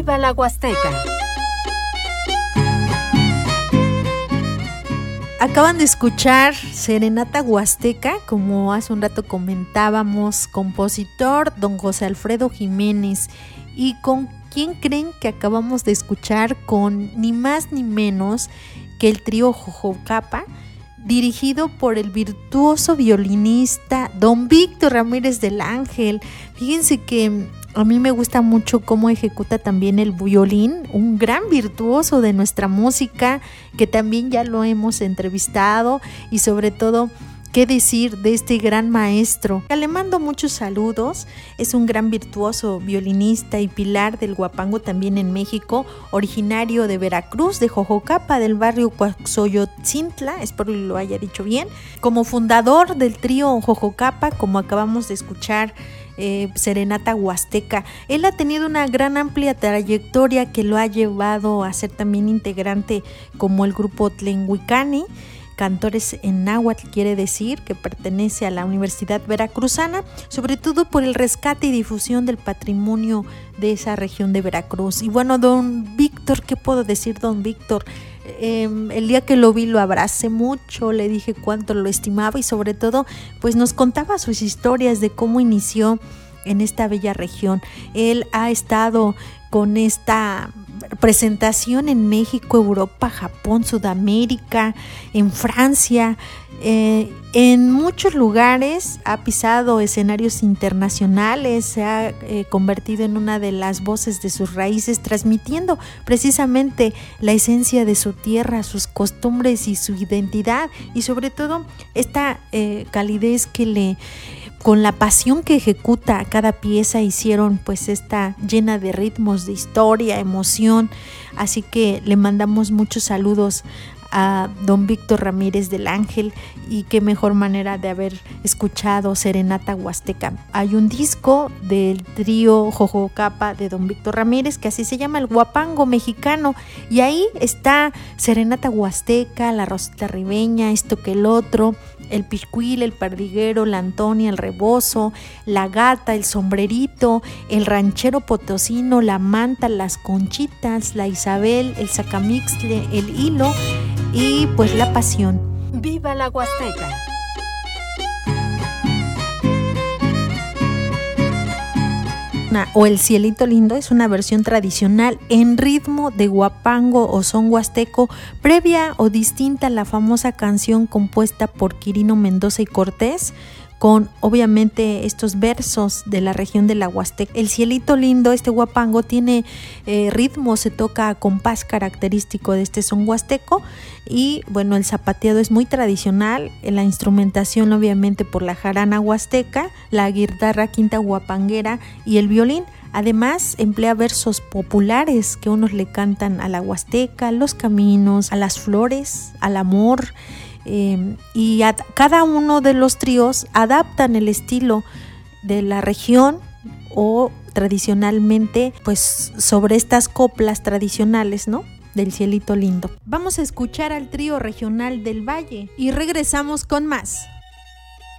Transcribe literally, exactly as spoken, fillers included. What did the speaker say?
¡Viva la Huasteca! Acaban de escuchar Serenata Huasteca, como hace un rato comentábamos, compositor don José Alfredo Jiménez. ¿Y con quién creen que acabamos de escuchar? Con ni más ni menos que el trío Jojocapa, dirigido por el virtuoso violinista don Víctor Ramírez del Ángel. Fíjense que a mí me gusta mucho cómo ejecuta también el violín, un gran virtuoso de nuestra música, que también ya lo hemos entrevistado, y sobre todo, qué decir de este gran maestro. Le mando muchos saludos, es un gran virtuoso violinista y pilar del huapango también en México, originario de Veracruz, de Jojocapa, del barrio Coaxoyotzintla, espero lo haya dicho bien. Como fundador del trío Jojocapa, como acabamos de escuchar, Eh, Serenata Huasteca, él ha tenido una gran amplia trayectoria que lo ha llevado a ser también integrante como el grupo Tlenhuicani, cantores en náhuatl, quiere decir que pertenece a la Universidad Veracruzana, sobre todo por el rescate y difusión del patrimonio de esa región de Veracruz. Y bueno, don Víctor, ¿qué puedo decir, don Víctor? Eh, el día que lo vi lo abracé mucho, le dije cuánto lo estimaba y sobre todo pues nos contaba sus historias de cómo inició en esta bella región. Él ha estado con esta presentación en México, Europa, Japón, Sudamérica, en Francia, eh, en muchos lugares ha pisado escenarios internacionales, se ha eh, convertido en una de las voces de sus raíces, transmitiendo precisamente la esencia de su tierra, sus costumbres y su identidad, y sobre todo esta eh, calidez que le, con la pasión que ejecuta cada pieza, hicieron pues esta llena de ritmos, de historia, emoción. Así que le mandamos muchos saludos a don Víctor Ramírez del Ángel, y qué mejor manera de haber escuchado Serenata Huasteca. Hay un disco del trío Jojocapa de don Víctor Ramírez que así se llama, el Huapango Mexicano, y ahí está Serenata Huasteca, La Rosita Ribeña, Esto que el Otro, El Piscuil, El Perdiguero, La Antonia, El Rebozo, La Gata, El Sombrerito, El Ranchero Potosino, La Manta, Las Conchitas, La Isabel, El Sacamixtle, El Hilo y pues La Pasión. ¡Viva la Huasteca! O El Cielito Lindo es una versión tradicional en ritmo de huapango o son huasteco, previa o distinta a la famosa canción compuesta por Quirino Mendoza y Cortés, con obviamente estos versos de la región de la Huasteca. El Cielito Lindo, este huapango, tiene eh, ritmo, se toca a compás característico de este son huasteco, y bueno, el zapateado es muy tradicional, la instrumentación obviamente por la jarana huasteca, la guitarra quinta huapanguera y el violín. Además, emplea versos populares que unos le cantan a la huasteca, los caminos, a las flores, al amor. Eh, y a cada uno de los tríos adaptan el estilo de la región o tradicionalmente pues sobre estas coplas tradicionales, ¿no?, del Cielito Lindo. Vamos a escuchar al trío regional del Valle y regresamos con más.